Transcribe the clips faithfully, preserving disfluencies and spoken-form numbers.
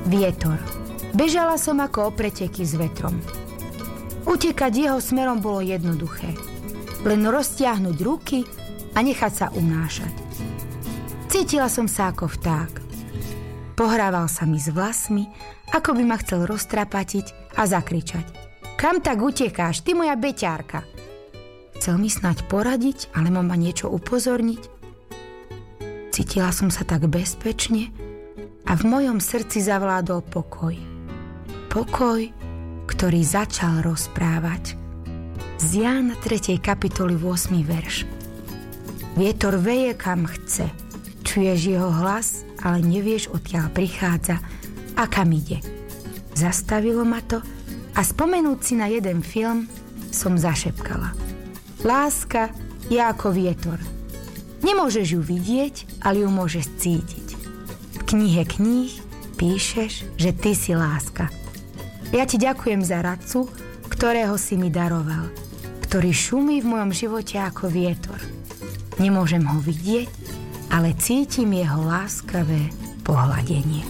Vietor. Bežala som ako o preteky s vetrom. Utekať jeho smerom bolo jednoduché. Len roztiahnuť ruky a nechať sa unášať. Cítila som sa ako vták. Pohrával sa mi s vlasmi, ako by ma chcel roztrapatiť a zakričať. Kam tak utekáš, ty moja beťárka? Chcel mi snáď poradiť, alebo ma niečo upozorniť? Cítila som sa tak bezpečne a v mojom srdci zavládol pokoj. Pokoj, ktorý začal rozprávať. Z Jána tretej kapitoly ôsmy verš. Vietor veje kam chce. Čuješ jeho hlas, ale nevieš, odkiaľ prichádza a kam ide. Zastavilo ma to a spomenúť si na jeden film som zašepkala. Láska je ako vietor. Nemôžeš ju vidieť, ale ju môžeš cítiť. V knihe kníh píšeš, že ty si láska. Ja ti ďakujem za radcu, ktorého si mi daroval, ktorý šumí v mojom živote ako vietor. Nemôžem ho vidieť, ale cítim jeho láskavé pohľadenie.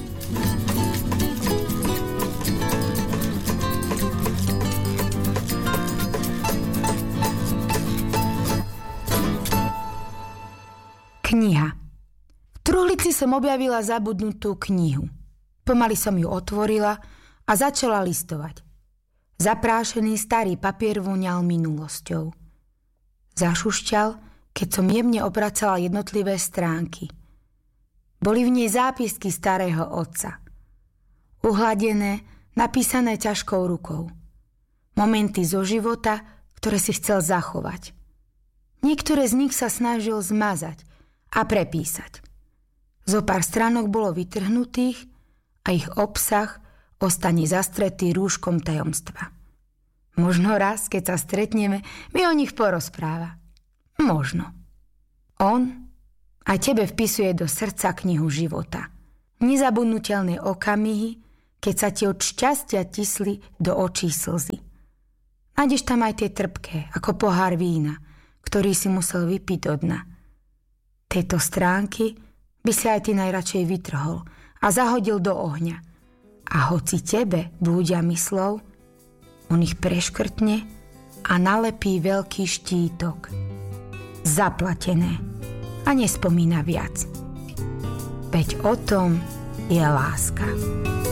Kniha. V truhlici som objavila zabudnutú knihu. Pomaly som ju otvorila a začala listovať. Zaprášený starý papier voňal minulosťou. Zašušťal, keď som jemne obracala jednotlivé stránky. Boli v nej zápisky starého otca. Uhladené, napísané ťažkou rukou. Momenty zo života, ktoré si chcel zachovať. Niektoré z nich sa snažil zmazať a prepísať. Zo pár stránok bolo vytrhnutých a ich obsah ostane zastretý rúškom tajomstva. Možno raz, keď sa stretneme, mi o nich porozpráva. Možno. On aj tebe vpisuje do srdca knihu života. Nezabudnutelné okamihy, keď sa ti od šťastia tisli do očí slzy. Nájdeš tam aj tie trpké, ako pohár vína, ktorý si musel vypiť do dna. Tieto stránky by si aj ty najradšej vytrhol a zahodil do ohňa. A hoci tebe blúdia myslov, on ich preškrtne a nalepí veľký štítok. Zaplatené a nespomína viac. Veď o tom je láska.